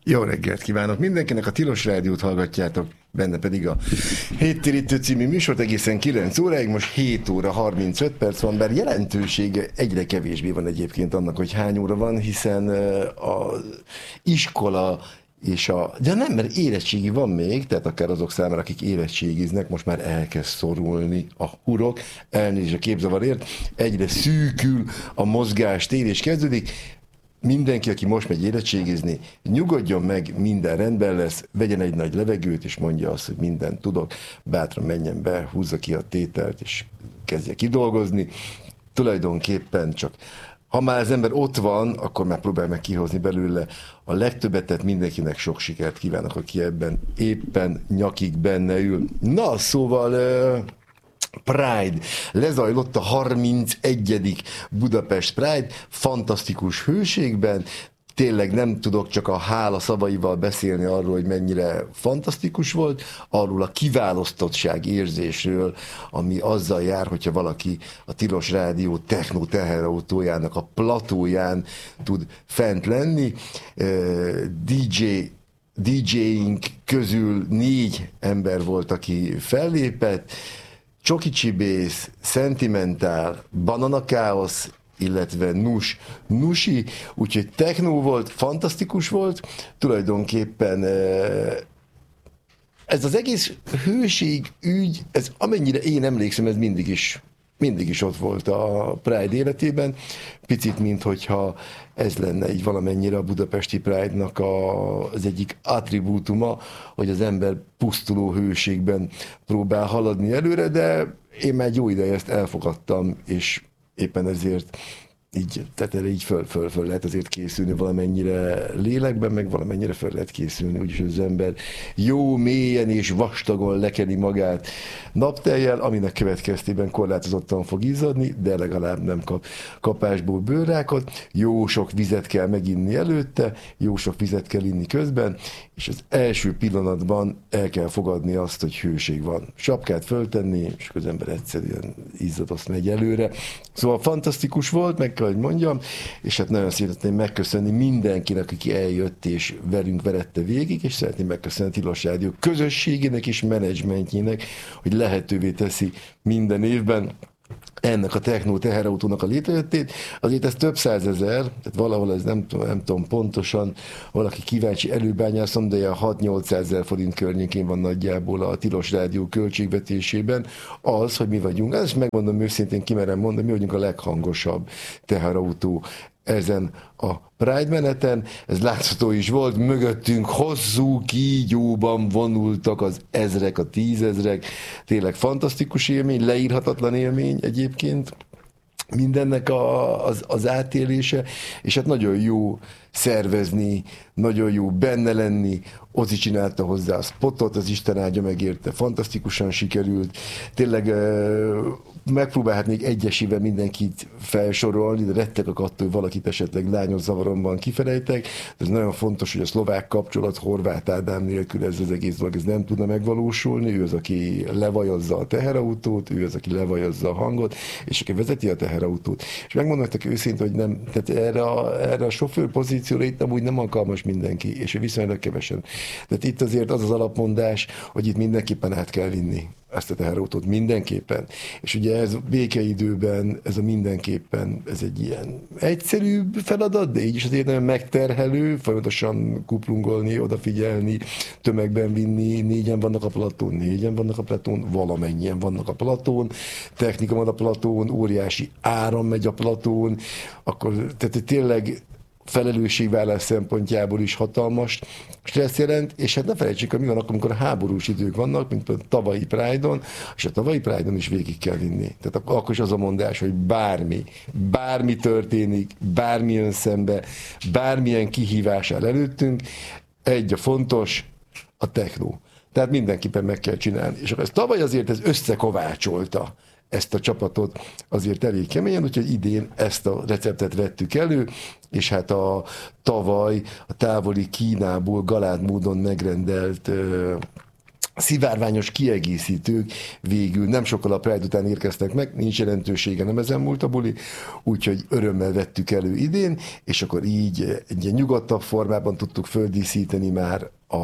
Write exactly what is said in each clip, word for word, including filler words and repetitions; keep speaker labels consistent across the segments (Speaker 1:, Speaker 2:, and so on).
Speaker 1: Jó reggelt kívánok mindenkinek, a Tilos Rádiót hallgatjátok, benne pedig a Héttérítő című műsort egészen kilenc óráig, most hét óra harmincöt perc van, bár jelentősége egyre kevésbé van egyébként annak, hogy hány óra van, hiszen az iskola és a... De nem, mert érettségi van még, tehát akár azok számára, akik érettségiznek, most már elkezd szorulni a hurok, elnézést a képzavarért, egyre szűkül a mozgástér, és kezdődik. Mindenki, aki most megy érettségizni, nyugodjon meg, minden rendben lesz, vegyen egy nagy levegőt, és mondja azt, hogy mindent tudok, bátran menjen be, húzza ki a tételt, és kezdje kidolgozni. Tulajdonképpen csak, ha már az ember ott van, akkor már próbálj meg kihozni belőle a legtöbbet, tehát mindenkinek sok sikert kívánok, aki ebben éppen nyakig benne ül. Na, szóval... Pride. Lezajlott a harmincegyedik Budapest Pride, fantasztikus hőségben, tényleg nem tudok csak a hála szavaival beszélni arról, hogy mennyire fantasztikus volt, arról a kiválasztottság érzésről, ami azzal jár, hogyha valaki a Tilos Rádió techno teherautójának a platóján tud fent lenni. dé dzsé dé dzséink közül négy ember volt, aki fellépett, Csoki Csibész, Sentimentál, Banana Chaos, illetve Nus, Nusi, úgyhogy techno volt, fantasztikus volt, tulajdonképpen ez az egész hőség ügy, ez amennyire én emlékszem, ez mindig is, mindig is ott volt a Pride életében, picit, mint hogyha ez lenne így valamennyire a budapesti Pride-nak a, az egyik attribútuma, hogy az ember pusztuló hőségben próbál haladni előre, de én már jó ideje ezt elfogadtam, és éppen ezért így, tehát erre így föl, föl, föl lehet azért készülni valamennyire lélekben, meg valamennyire föl lehet készülni, úgyis az ember jó mélyen és vastagon lekeli magát naptejjel, aminek következtében korlátozottan fog izzadni, de legalább nem kap kapásból bőrrákot, jó sok vizet kell meginni előtte, jó sok vizet kell inni közben, és az első pillanatban el kell fogadni azt, hogy hőség van. Sapkát föltenni, és az ember egyszerűen izzadoszt megy előre. Szóval fantasztikus volt, meg kell, hogy mondjam, és hát nagyon szeretném megköszönni mindenkinek, aki eljött és velünk verette végig, és szeretném megköszönni a Tilos Rádió közösségének és menedzsmentjének, hogy lehetővé teszi minden évben ennek a techno teherautónak a létrejöttét. Azért ez több százezer, tehát valahol ez nem tudom, nem tudom pontosan, valaki kíváncsi, előbányászom, de ilyen hat-nyolcszázezer forint környékén van nagyjából a Tilos Rádió költségvetésében az, hogy mi vagyunk. Ezt megmondom őszintén, kimerem mondani, mi vagyunk a leghangosabb teherautó ezen a Pride meneten, ez látható is volt, mögöttünk hosszú kígyóban vonultak az ezrek, a tízezrek, tényleg fantasztikus élmény, leírhatatlan élmény egyébként, mindennek a, az, az átélése, és hát nagyon jó szervezni, nagyon jó benne lenni, Ozi csinálta hozzá a spotot, az Isten áldja megérte, fantasztikusan sikerült, tényleg megpróbálhatnék egyesével mindenkit felsorolni, de rettegek attól, hogy valakit esetleg lányos zavaromban kifelejtek. Ez nagyon fontos, hogy a szlovák kapcsolat Horváth Ádám nélkül ez az egész dolog, ez nem tudna megvalósulni. Ő az, aki levajazza a teherautót, ő az, aki levajazza a hangot, és aki vezeti a teherautót. És megmondom nektek őszintén, hogy nem, tehát erre a, erre a sofőr pozícióra itt amúgy nem alkalmas mindenki, és viszonylag kevesen. Tehát itt azért az az alapmondás, hogy itt mindenképpen át kell vinni ezt a teherautót, mindenképpen. És ugye ez békeidőben, ez a mindenképpen, ez egy ilyen egyszerűbb feladat, de így is azért nagyon megterhelő, folyamatosan kuplungolni, odafigyelni, tömegben vinni, négyen vannak a platón, négyen vannak a platón, valamennyien vannak a platón, technika van a platón, óriási áram megy a platón, akkor tehát tényleg felelősségvállás szempontjából is hatalmas stressz jelent, és hát ne felejtsük, hogy mi van akkor, amikor háborús idők vannak, mint a tavalyi Pride-on, és a tavalyi Pride-on is végig kell vinni. Tehát akkor is az a mondás, hogy bármi, bármi történik, bármi jön szembe, bármilyen kihívás áll előttünk, egy a fontos, a technó. Tehát mindenképpen meg kell csinálni. És akkor ez tavaly azért ez összekovácsolta ezt a csapatot azért elég keményen, úgyhogy idén ezt a receptet vettük elő, és hát a tavaly a távoli Kínából galád módon megrendelt szivárványos kiegészítők végül nem sokkal a Pride után érkeztek meg, nincs jelentősége, nem ezen múlt a buli, úgyhogy örömmel vettük elő idén, és akkor így egy ilyen nyugodtabb formában tudtuk földíszíteni már a,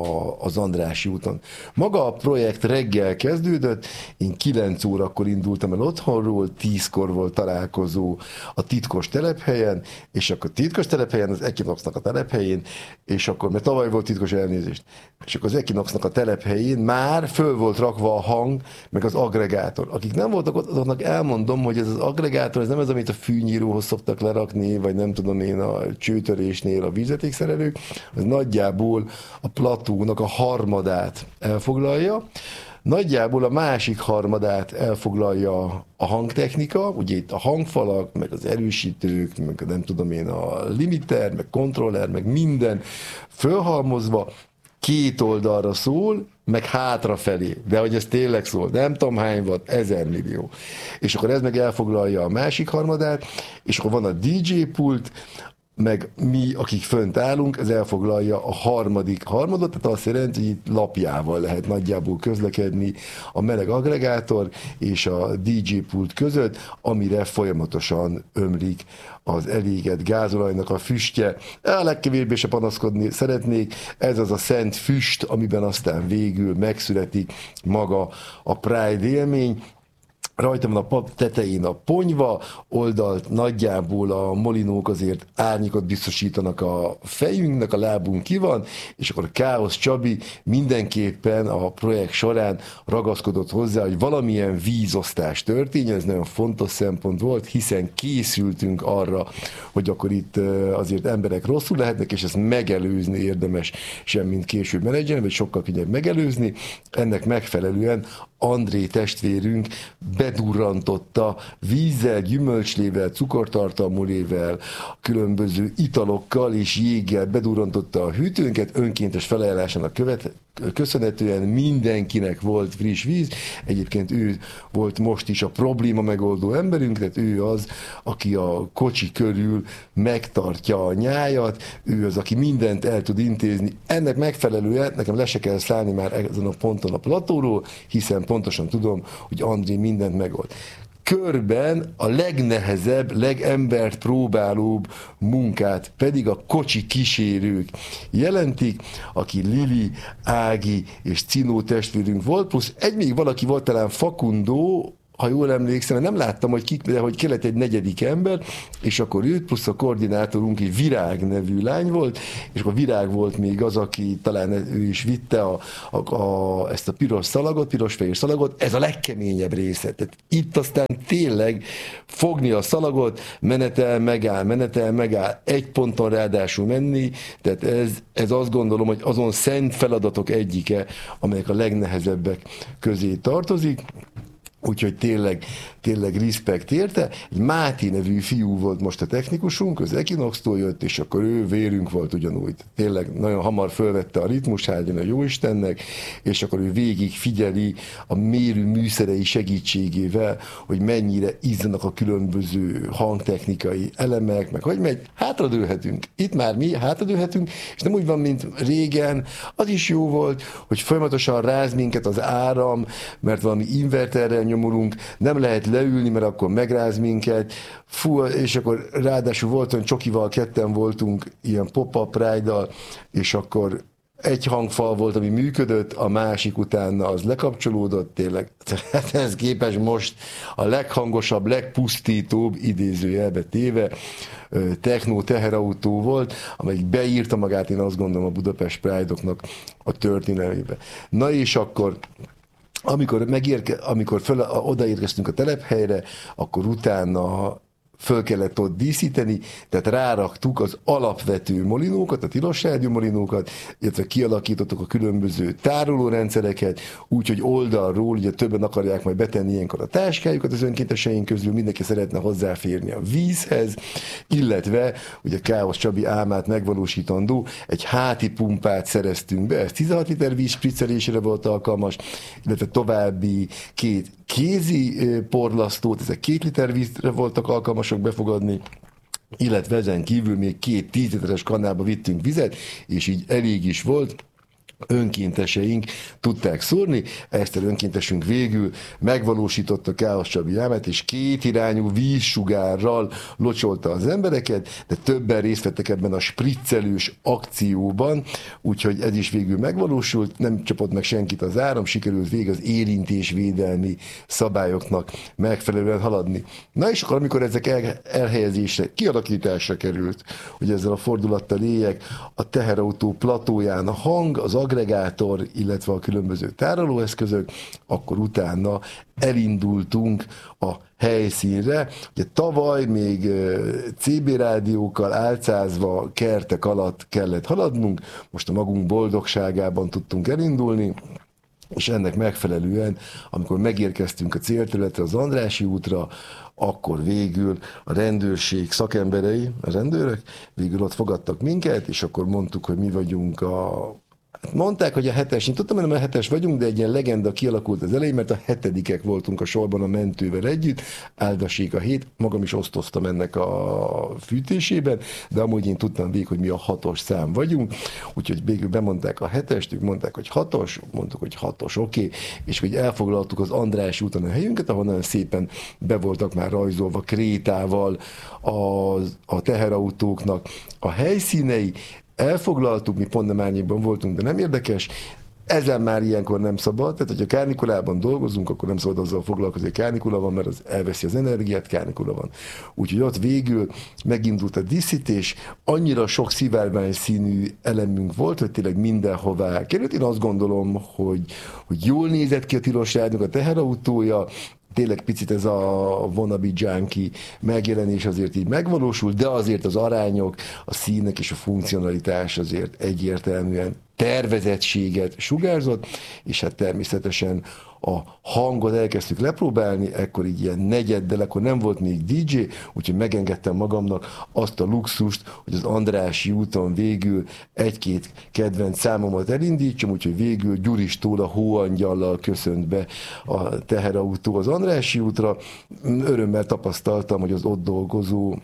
Speaker 1: az Andrássy úton. Maga a projekt reggel kezdődött, én kilenc órakor indultam el otthonról, tízkor volt találkozó a titkos telephelyen, és akkor titkos telephelyen, az Equinoxnak a telephelyén, és akkor, mert tavaly volt titkos, elnézést, és akkor az Equinoxnak a telephelyén már föl volt rakva a hang, meg az aggregátor. Akik nem voltak ott, azoknak elmondom, hogy ez az aggregátor, ez nem ez, amit a fűnyíróhoz szoktak lerakni, vagy nem tudom én a csőtörésnél a vízvetékszerelők, ez nagyjából a platónak a harmadát elfoglalja. Nagyjából a másik harmadát elfoglalja a hangtechnika, ugye itt a hangfalak, meg az erősítők, meg nem tudom én a limiter, meg kontroller, meg minden fölhalmozva, két oldalra szól, meg hátrafelé, de hogy ez tényleg szól, nem tudom hány watt, ezer millió. És akkor ez meg elfoglalja a másik harmadát, és akkor van a dé dzsé pult, meg mi, akik fönt állunk, ez elfoglalja a harmadik harmadot, tehát azt jelenti, hogy itt lapjával lehet nagyjából közlekedni a meleg aggregátor és a dé dzsé pult között, amire folyamatosan ömlik az elégett gázolajnak a füstje. A legkevésbé se panaszkodni szeretnék, ez az a szent füst, amiben aztán végül megszületik maga a Pride élmény. Rajta van a pap tetején a ponyva, oldalt nagyjából a molinók azért árnyékot biztosítanak a fejünknek, a lábunk ki van, és akkor Káosz Csabi mindenképpen a projekt során ragaszkodott hozzá, hogy valamilyen vízosztás történjen, ez nagyon fontos szempont volt, hiszen készültünk arra, hogy akkor itt azért emberek rosszul lehetnek, és ezt megelőzni érdemes, sem mint később menedzselni, vagy sokkal könnyebb megelőzni. Ennek megfelelően André testvérünk bedurrantotta vízzel, gyümölcslével, cukortartalmúlével, különböző italokkal és jéggel bedurrantotta a hűtőnket, önkéntes felajánlásának követ, köszönhetően mindenkinek volt friss víz. Egyébként ő volt most is a probléma megoldó emberünk, tehát ő az, aki a kocsi körül megtartja a nyájat, ő az, aki mindent el tud intézni. Ennek megfelelően nekem le se kell szállni már ezen a ponton a platóról, hiszen pontosan tudom, hogy André mindent megold. Körben a legnehezebb, legembert próbálóbb munkát pedig a kocsi kísérők jelentik, aki Lili, Ági és Cinó testvérünk volt, plusz egy még valaki volt, talán Fakundó, ha jól emlékszem, nem láttam, hogy ki, de hogy kellett egy negyedik ember, és akkor őt, plusz a koordinátorunk egy Virág nevű lány volt, és akkor Virág volt még az, aki talán ő is vitte a, a, a, ezt a piros szalagot, piros-fehér szalagot, ez a legkeményebb része. Tehát itt aztán tényleg fogni a szalagot, menetel, megáll, menetel, megáll, egy ponton ráadásul menni, tehát ez, ez azt gondolom, hogy azon szent feladatok egyike, amelyek a legnehezebbek közé tartozik. Úgyhogy tényleg, tényleg respekt érte. Egy Máté nevű fiú volt most a technikusunk, az Equinox-tól jött, és akkor ő vérünk volt ugyanúgy. Tényleg nagyon hamar fölvette a ritmus, háljon a Jóistennek, és akkor ő végig figyeli a mérő műszerei segítségével, hogy mennyire izzanak a különböző hangtechnikai elemek, meg hogy megy, hátradőlhetünk. Itt már mi hátradőlhetünk, és nem úgy van, mint régen, az is jó volt, hogy folyamatosan ráz minket az áram, mert valami inverterrel nyomulunk, nem lehet leülni, mert akkor megráz minket, fú, és akkor ráadásul volt, hogy csokival ketten voltunk, ilyen pop-up Pride-dal, és akkor egy hangfal volt, ami működött, a másik utána az lekapcsolódott, tényleg. Tehát ez képes most a leghangosabb, legpusztítóbb, idézőjelbe téve, techno teherautó volt, amelyik beírta magát, én azt gondolom, a Budapest Pride-oknak a történelmébe. Na és akkor Amikor, megérke, amikor föl, odaérkeztünk a telephelyre, akkor utána föl kellett ott díszíteni, tehát ráraktuk az alapvető molinókat, a tilos rádió molinókat, illetve kialakítottuk a különböző tárolórendszereket, úgyhogy oldalról, ugye többen akarják majd betenni ilyenkor a táskájukat az önkénteseink közül, mindenki szeretne hozzáférni a vízhez, illetve ugye Káosz Csabi álmát megvalósítandó, egy háti pumpát szereztünk be, ez tizenhat liter víz spriccelésére volt alkalmas, illetve további két kézi porlasztót, ezek két liter vízre voltak alkalmasok befogadni, illetve ezen kívül még két tíz literes kannába vittünk vizet, és így elég is volt. önkénteseink tudták szórni, ezt az önkéntesünk végül megvalósította Káosz Csabi álmát, és kétirányú vízsugárral locsolta az embereket, de többen részt vettek ebben a spriccelős akcióban, úgyhogy ez is végül megvalósult, nem csapott meg senkit az áram, sikerült végig az érintésvédelmi szabályoknak megfelelően haladni. Na és akkor, amikor ezek el, elhelyezésre, kialakításra került, hogy ezzel a fordulattal éljek, a teherautó platóján a hang, az agregátor, illetve a különböző tárolóeszközök, akkor utána elindultunk a helyszínre. Ugye tavaly még cé bé rádiókkal álcázva kertek alatt kellett haladnunk, most a magunk boldogságában tudtunk elindulni, és ennek megfelelően, amikor megérkeztünk a célterületre, az Andrássy útra, akkor végül a rendőrség szakemberei, a rendőrök, végül ott fogadtak minket, és akkor mondtuk, hogy mi vagyunk a... Mondták, hogy a hetes, én tudtam, hogy nem a hetes vagyunk, de egy ilyen legenda kialakult az elején, mert a hetedikek voltunk a sorban a mentővel együtt, áldassék a hét, magam is osztoztam ennek a fűtésében, de amúgy én tudtam végig, hogy mi a hatos szám vagyunk, úgyhogy végül bemondták a hetest, ők mondták, hogy hatos, mondtuk, hogy hatos, oké, okay. És hogy elfoglaltuk az Andrássy úton a helyünket, ahol nagyon szépen be voltak már rajzolva krétával a, a teherautóknak a helyszínei, elfoglaltuk, mi pont nem árnyékban voltunk, de nem érdekes, ezen már ilyenkor nem szabad, tehát hogyha kárnikulában dolgozunk, akkor nem szabad azzal foglalkozni, hogy kárnikula van, mert az elveszi az energiát, kárnikula van. Úgyhogy ott végül megindult a díszítés, annyira sok szivárvány színű elemünk volt, hogy tényleg mindenhová került. Én azt gondolom, hogy, hogy jól nézett ki a tilos rádiónak a teherautója, tényleg picit ez a wannabe junkie megjelenés azért így megvalósul, de azért az arányok, a színek és a funkcionalitás azért egyértelműen tervezettséget sugárzott, és hát természetesen a hangot elkezdtük lepróbálni, ekkor így ilyen negyeddel, akkor nem volt még dé dzsé, úgyhogy megengedtem magamnak azt a luxust, hogy az Andrássy úton végül egy-két kedvenc számomat elindítsam, úgyhogy végül Gyuristól a hóangyallal köszönt be a teherautó az Andrássy útra. Örömmel tapasztaltam, hogy az ott dolgozó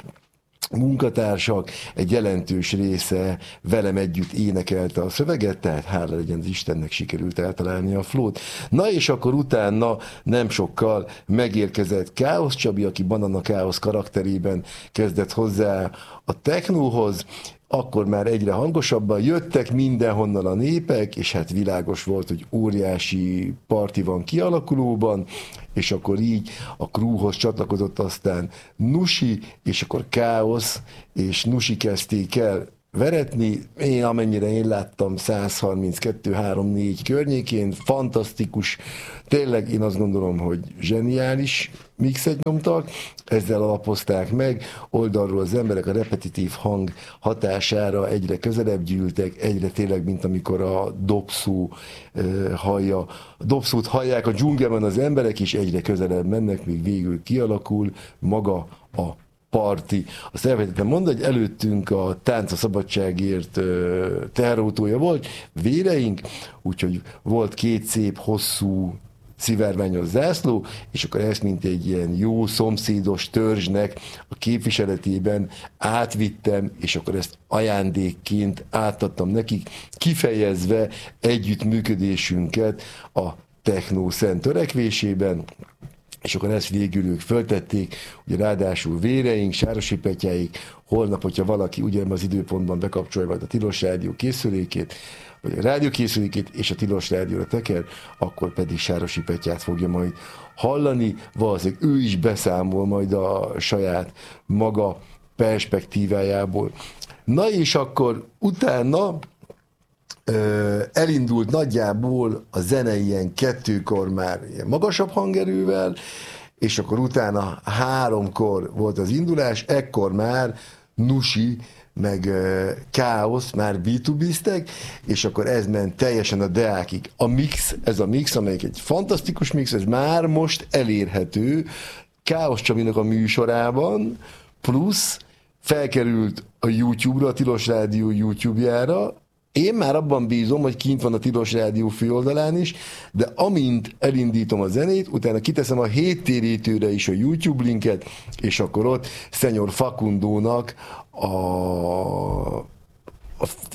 Speaker 1: munkatársak egy jelentős része velem együtt énekelte a szöveget, tehát hála legyen az Istennek, sikerült eltalálni a flót. Na és akkor utána nem sokkal megérkezett Káosz Csabi, aki Banana Káosz karakterében kezdett hozzá a technóhoz, akkor már egyre hangosabban jöttek mindenhonnan a népek, és hát világos volt, hogy óriási parti van kialakulóban, és akkor így a crewhoz csatlakozott aztán Nusi, és akkor Káosz és Nusi kezdték el veretni. Én amennyire én láttam száz harminckettő három négy környékén, fantasztikus, tényleg én azt gondolom, hogy zseniális mixet nyomtak, ezzel alapozták meg, oldalról az emberek a repetitív hang hatására egyre közelebb gyűltek, egyre tényleg, mint amikor a dobszó uh, hallja, a dobszót hallják a dzsungelben az emberek, és egyre közelebb mennek, míg végül kialakul maga a parti. Azt elfelejtettem mondani, hogy előttünk a Tánc a Szabadságért teherautója volt, véreink, úgyhogy volt két szép, hosszú szivárványos zászló, és akkor ezt, mint egy ilyen jó szomszédos törzsnek a képviseletében átvittem, és akkor ezt ajándékként átadtam nekik, kifejezve együttműködésünket a technó szent törekvésében, és akkor ezt végül ők föltették, ugye ráadásul véreink, Sárosi Petyáik, holnap, hogyha valaki ugyanebben az időpontban bekapcsolja majd a Tilos Rádió készülékét, vagy a rádió készülékét, és a Tilos Rádióra teker, akkor pedig Sárosi Petyát fogja majd hallani, valószínűleg ő is beszámol majd a saját maga perspektívájából. Na és akkor utána elindult nagyjából a zene ilyen kettőkor már ilyen magasabb hangerővel, és akkor utána háromkor volt az indulás, ekkor már Nusi meg Káosz már bé kettő bé-ztek, és akkor ez ment teljesen a Deákig. A mix, ez a mix, amelyik egy fantasztikus mix, ez már most elérhető Káosz Csabinak a műsorában, plusz felkerült a YouTube-ra, a Tilos Rádió YouTube-jára. Én már abban bízom, hogy kint van a Tilos Rádió főoldalán is, de amint elindítom a zenét, utána kiteszem a héttérítőre is a YouTube linket, és akkor ott Szenyor Fakundónak a, a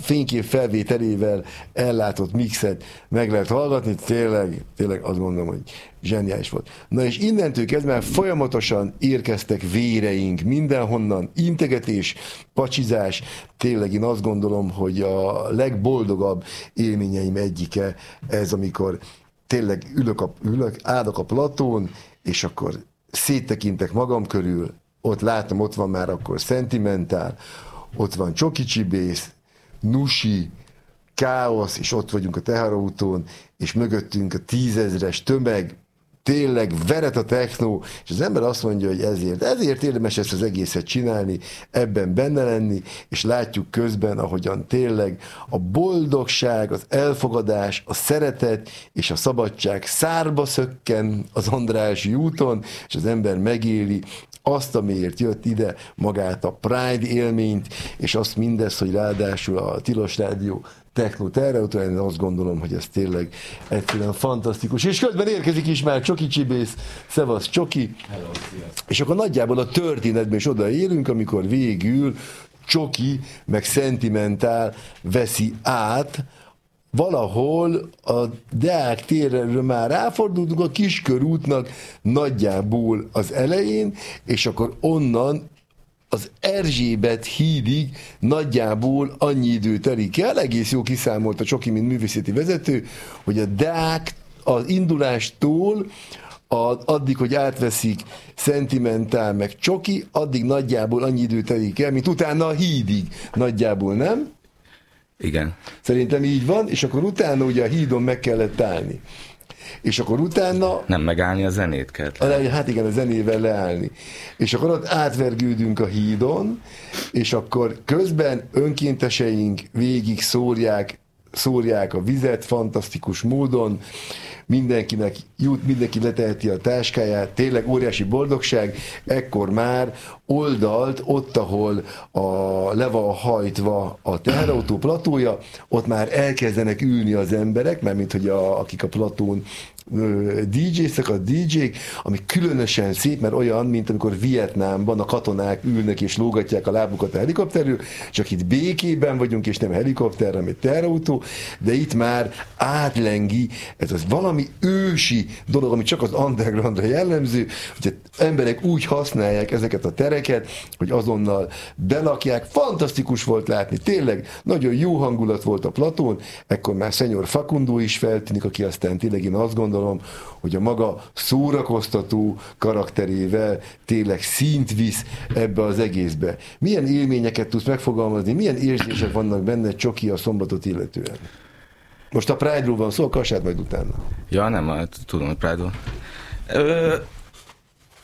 Speaker 1: fénykép felvételével ellátott mixet meg lehet hallgatni, tényleg, tényleg azt gondolom, hogy zseniális volt. Na és innentől kezdve már folyamatosan érkeztek véreink mindenhonnan, integetés, pacsizás, tényleg én azt gondolom, hogy a legboldogabb élményeim egyike ez, amikor tényleg ülök, a, ülök állok a platón, és akkor széttekintek magam körül, ott látom, ott van már akkor Sentimentál, ott van Csoki Csibész, Nusi, Káosz, és ott vagyunk a teherautón, és mögöttünk a tízezres tömeg, tényleg veret a technó, és az ember azt mondja, hogy ezért, ezért érdemes ezt az egészet csinálni, ebben benne lenni, és látjuk közben, ahogyan tényleg a boldogság, az elfogadás, a szeretet és a szabadság szárba szökken az Andrássy úton, és az ember megéli azt, amiért jött ide, magát a Pride élményt, és azt mindez, hogy ráadásul a Tilos Rádió techno terrautó, én azt gondolom, hogy ez tényleg egyszerűen fantasztikus. És közben érkezik is már Csoki Csibész, szevasz Csoki.
Speaker 2: Hello,
Speaker 1: és akkor nagyjából a történetben is odaérünk, amikor végül Csoki meg Sentimentál veszi át, valahol a Deák térről már ráfordultunk a Kiskörútnak nagyjából az elején, és akkor onnan az Erzsébet hídig nagyjából annyi idő telik el, egész jó kiszámolt a Csoki, mint művészeti vezető, hogy a Deák az indulástól a, addig, hogy átveszik Sentimentál meg Csoki, addig nagyjából annyi idő telik el, mint utána a hídig nagyjából, nem?
Speaker 2: Igen.
Speaker 1: Szerintem így van, és akkor utána ugye a hídon meg kellett állni. És akkor utána...
Speaker 2: Nem megállni, a zenét kellett
Speaker 1: leállni. Hát igen, a zenével leállni. És akkor ott átvergődünk a hídon, és akkor közben önkénteseink végig szórják, szórják a vizet fantasztikus módon, mindenkinek jut, mindenki leteheti a táskáját, tényleg óriási boldogság, ekkor már oldalt, ott, ahol a, le van hajtva a teherautó platója, ott már elkezdenek ülni az emberek, mert mint hogy a, akik a platón dé jéztek, a dé jék, ami különösen szép, mert olyan, mint amikor Vietnámban a katonák ülnek és lógatják a lábukat a helikopterről, csak itt békében vagyunk, és nem helikopter, hanem egy teherautó, de itt már átlengi, ez az valami ősi dolog, ami csak az undergroundra jellemző, hogy emberek úgy használják ezeket a tereket, hogy azonnal belakják. Fantasztikus volt látni, tényleg nagyon jó hangulat volt a platón, ekkor már Szenyor Facundo is feltűnik, aki aztán tényleg én azt gondolom, hogy a maga szórakoztató karakterével tényleg színt visz ebbe az egészbe. Milyen élményeket tudsz megfogalmazni, milyen érzések vannak benne, Csoki, a szombatot illetően? Most a Pride-ról van szó, kassád majd utána.
Speaker 2: Ja, nem, tudom, a Pride-ról. Ö,